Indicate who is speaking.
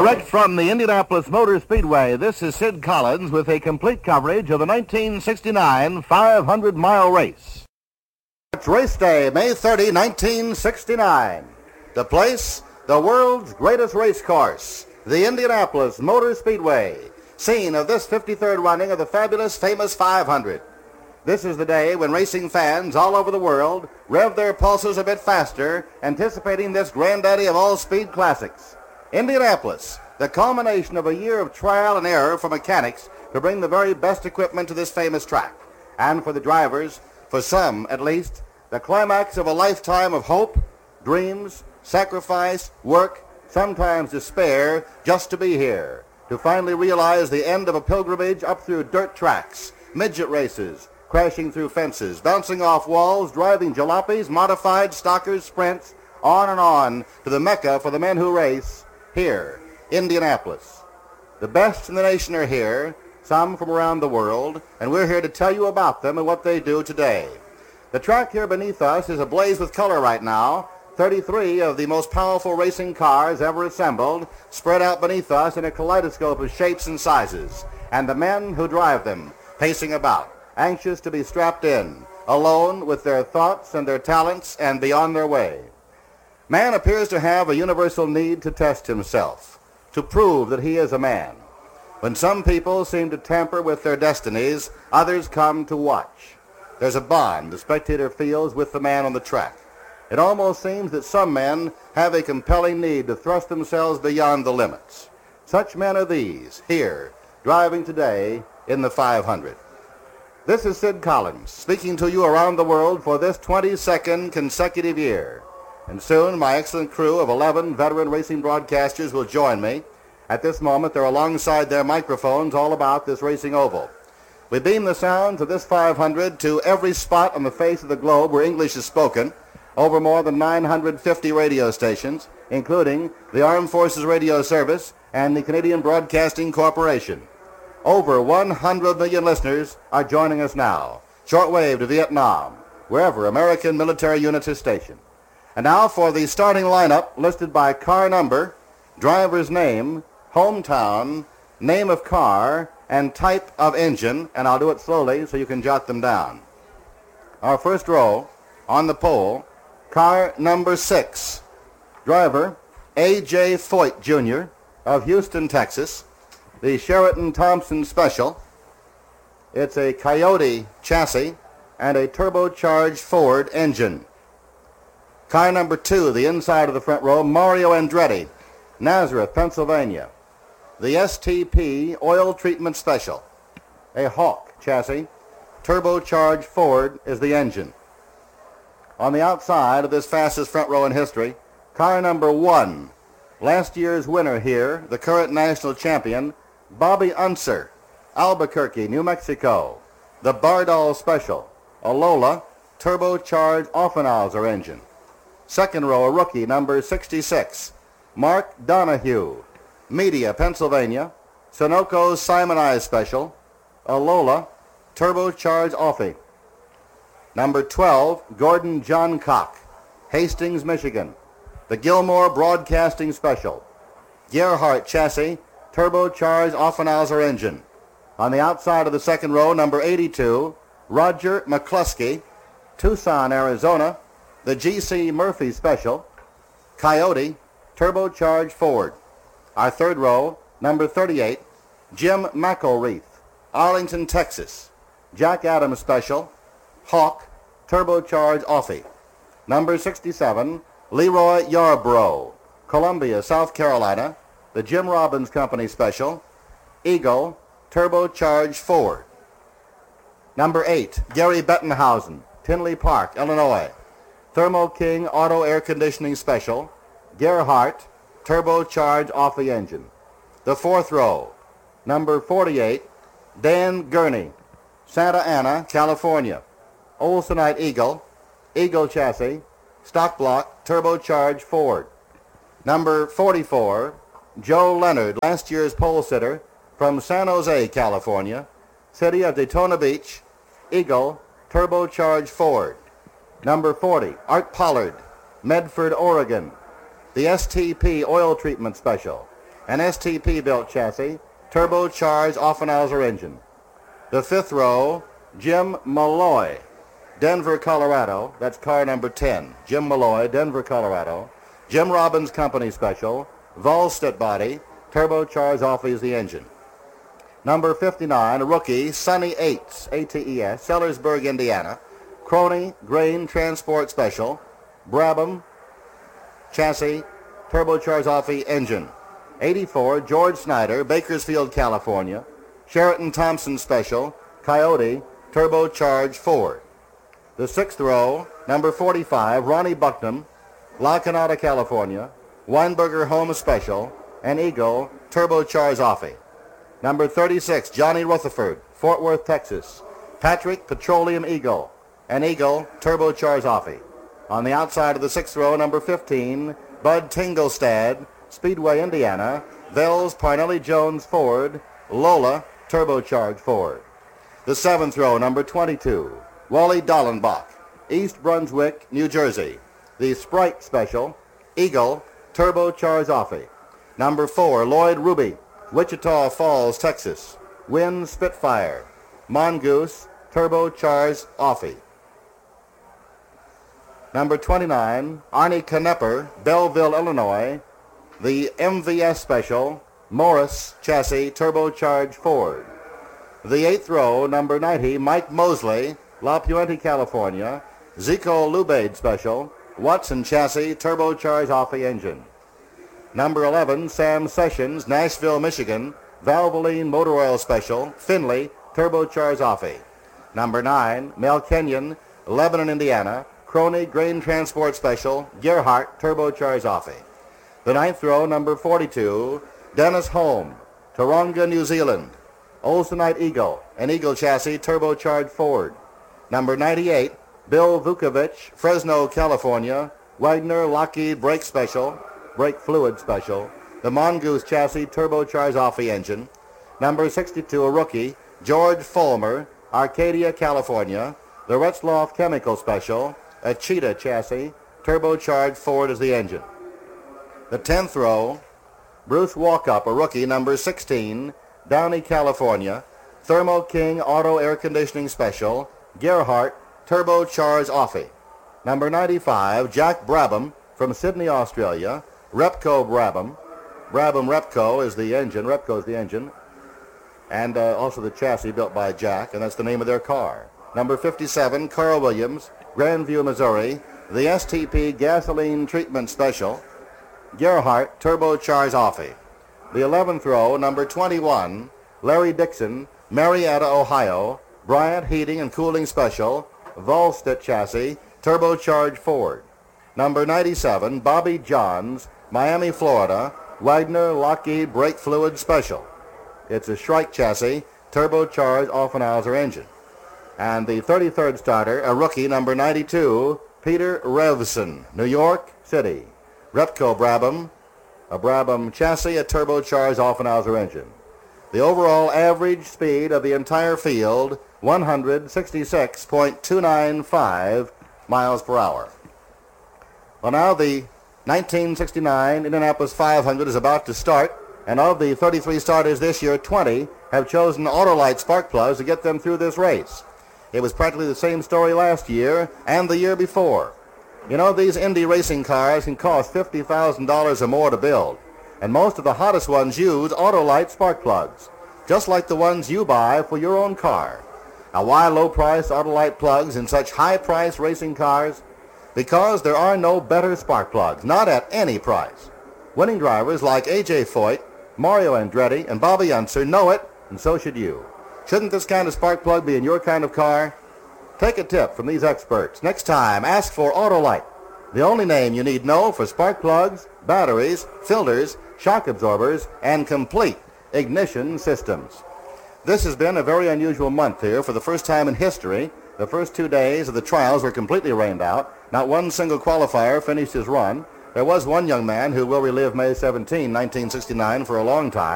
Speaker 1: Direct from the Indianapolis Motor Speedway, this is Sid Collins with a complete coverage of the 1969 500-mile race. It's race day, May 30, 1969. The place, the world's greatest race course, the Indianapolis Motor Speedway, scene of this 53rd running of the fabulous, famous 500. This is the day when racing fans all over the world rev their pulses a bit faster, anticipating this granddaddy of all speed classics. Indianapolis, the culmination of a year of trial and error for mechanics to bring the very best equipment to this famous track. And for the drivers, for some at least, the climax of a lifetime of hope, dreams, sacrifice, work, sometimes despair, just to be here, to finally realize the end of a pilgrimage up through dirt tracks, midget races, crashing through fences, bouncing off walls, driving jalopies, modified stockers, sprints, on to the Mecca for the men who race, here, Indianapolis. The best in the nation are here, some from around the world, and we're here to tell you about them and what they do today. The track here beneath us is ablaze with color right now. 33 of the most powerful racing cars ever assembled spread out beneath us in a kaleidoscope of shapes and sizes, and the men who drive them pacing about, anxious to be strapped in, alone with their thoughts and their talents and be on their way. Man appears to have a universal need to test himself, to prove that he is a man. When some people seem to tamper with their destinies, others come to watch. There's a bond the spectator feels with the man on the track. It almost seems that some men have a compelling need to thrust themselves beyond the limits. Such men are these, here, driving today in the 500. This is Sid Collins, speaking to you around the world for this 22nd consecutive year. And soon my excellent crew of 11 veteran racing broadcasters will join me. At this moment, they're alongside their microphones all about this racing oval. We beam the sounds of this 500 to every spot on the face of the globe where English is spoken, over more than 950 radio stations, including the Armed Forces Radio Service and the Canadian Broadcasting Corporation. Over 100 million listeners are joining us now, shortwave to Vietnam, wherever American military units are stationed. And now for the starting lineup listed by car number, driver's name, hometown, name of car, and type of engine, and I'll do it slowly so you can jot them down. Our first row, on the pole, car number 6, driver A.J. Foyt, Jr. of Houston, Texas, the Sheraton Thompson Special. It's a Coyote chassis and a turbocharged Ford engine. Car number 2, the inside of the front row, Mario Andretti, Nazareth, Pennsylvania. The STP Oil Treatment Special, a Hawk chassis, turbocharged Ford is the engine. On the outside of this fastest front row in history, car number 1, last year's winner here, the current national champion, Bobby Unser, Albuquerque, New Mexico. The Bardol Special, a Lola, turbocharged Offenhauser engine. Second row, a rookie, number 66, Mark Donahue, Media, Pennsylvania, Sunoco's Simonized Special, a Lola, turbocharged Offie. Number 12, Gordon Johncock, Hastings, Michigan, the Gilmore Broadcasting Special, Gerhardt chassis, turbocharged Offenhauser engine. On the outside of the second row, number 82, Roger McCluskey, Tucson, Arizona, the G.C. Murphy Special, Coyote, turbocharged Ford. Our third row, number 38, Jim McElreath, Arlington, Texas, Jack Adams Special, Hawk, turbocharged Offie. Number 67, Leroy Yarbrough, Columbia, South Carolina, the Jim Robbins Company Special, Eagle, turbocharged Ford. Number 8, Gary Bettenhausen, Tinley Park, Illinois, Thermo King Auto Air Conditioning Special, Gerhardt, turbocharged Offie engine. The fourth row, number 48, Dan Gurney, Santa Ana, California, Olsonite Eagle, Eagle chassis, stock block, turbocharged Ford. Number 44, Joe Leonard, last year's pole sitter from San Jose, California, city of Daytona Beach, Eagle, turbocharged Ford. Number 40, Art Pollard, Medford, Oregon, the STP Oil Treatment Special, an STP-built chassis, turbocharged Offenhauser engine. The fifth row, Jim Malloy, Denver, Colorado. That's car number 10. Jim Malloy, Denver, Colorado. Jim Robbins Company Special, Volstead body, turbocharged Offenhauser engine. Number 59, a rookie, Sonny Ates, A-T-E-S, Sellersburg, Indiana. Crony Grain Transport Special, Brabham chassis, turbocharged Offenhauser engine. 84, George Snyder, Bakersfield, California. Sheraton Thompson Special, Coyote, turbocharged Ford. The sixth row, number 45, Ronnie Bucknam, La Canada, California. Weinberger Home Special, an Eagle, turbocharged Offenhauser. Number 36, Johnny Rutherford, Fort Worth, Texas. Patrick Petroleum Eagle, an Eagle, turbocharged Offenhauser. On the outside of the sixth row, number 15, Bud Tingelstad, Speedway, Indiana. Vels Parnelli Jones Ford, Lola, turbocharged Ford. The seventh row, number 22, Wally Dallenbach, East Brunswick, New Jersey. The Sprite Special, Eagle, turbocharged Offenhauser. Number 4, Lloyd Ruby, Wichita Falls, Texas. Wynn Spitfire, Mongoose, turbocharged Offenhauser. Number 29, Arnie Knepper, Belleville, Illinois. The MVS Special, Morris chassis, turbocharged Ford. The eighth row, number 90, Mike Mosley, La Puente, California. Zico Lubaid Special, Watson chassis, turbocharged Offenhauser engine. Number 11, Sam Sessions, Nashville, Michigan. Valvoline Motor Oil Special, Finley, turbocharged Offenhauser. Number 9, Mel Kenyon, Lebanon, Indiana. Crony Grain Transport Special, Gerhardt, turbocharged Offenhauser. The ninth row, number 42, Dennis Holm, Taronga, New Zealand. Olsenite Eagle, an Eagle chassis, turbocharged Ford. Number 98, Bill Vukovich, Fresno, California. Wagner Lockheed Brake Special, Brake Fluid Special. The Mongoose chassis, turbocharged Offenhauser engine. Number 62, a rookie, George Fulmer, Arcadia, California. The Retzloff Chemical Special, a Cheetah chassis, turbocharged Ford as the engine. The 10th row, Bruce Walkup, a rookie, number 16, Downey, California. Thermo King Auto Air Conditioning Special, Gerhardt, turbocharged Offenhauser. Number 95, Jack Brabham from Sydney, Australia. Repco Brabham. Brabham Repco is the engine. Repco is the engine. And also the chassis built by Jack, and that's the name of their car. Number 57, Carl Williams, Grandview, Missouri. The STP Gasoline Treatment Special, Gerhardt, turbocharged Offenhauser. The 11th row, number 21, Larry Dixon, Marietta, Ohio. Bryant Heating and Cooling Special, Volstead chassis, turbocharged Ford. Number 97, Bobby Johns, Miami, Florida. Wagner Lockheed Brake Fluid Special. It's a Shrike chassis, turbocharged Offenhauser engine. And the 33rd starter, a rookie, number 92, Peter Revson, New York City. Repco Brabham, a Brabham chassis, a turbocharged Offenhauser engine. The overall average speed of the entire field, 166.295 miles per hour. Well, now the 1969 Indianapolis 500 is about to start, and of the 33 starters this year, 20 have chosen Autolite spark plugs to get them through this race. It was practically the same story last year and the year before. You know, these Indy racing cars can cost $50,000 or more to build, and most of the hottest ones use Autolite spark plugs, just like the ones you buy for your own car. Now, why low-price Autolite plugs in such high-price racing cars? Because there are no better spark plugs, not at any price. Winning drivers like A.J. Foyt, Mario Andretti, and Bobby Unser know it, and so should you. Shouldn't this kind of spark plug be in your kind of car? Take a tip from these experts. Next time, ask for Autolite, the only name you need know for spark plugs, batteries, filters, shock absorbers, and complete ignition systems. This has been a very unusual month here. For the first time in history, the first 2 days of the trials were completely rained out. Not one single qualifier finished his run. There was one young man who will relive May 17, 1969 for a long time.